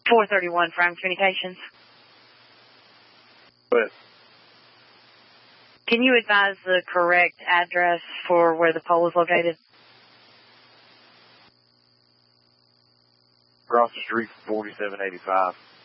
431 Prime Communications. But can you advise the correct address for where the pole is located? across the street from 4785.